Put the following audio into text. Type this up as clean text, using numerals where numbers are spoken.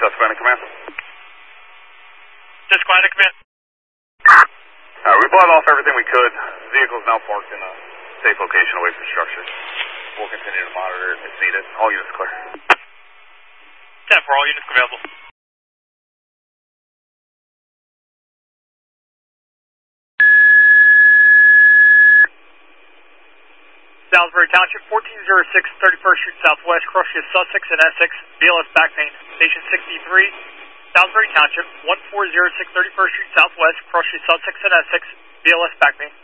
Susquehanna Command. Susquehanna Command. We bought off everything we could. The vehicle is now parked in a safe location away from structures. We'll continue to monitor it if needed. All units clear. 10 for all units available. Salisbury Township, 1406 31st Street Southwest, crossing Sussex and Essex, BLS back pain. Station 63, Salisbury Township, 1406 31st Street Southwest, crossing Sussex and Essex, BLS back pain.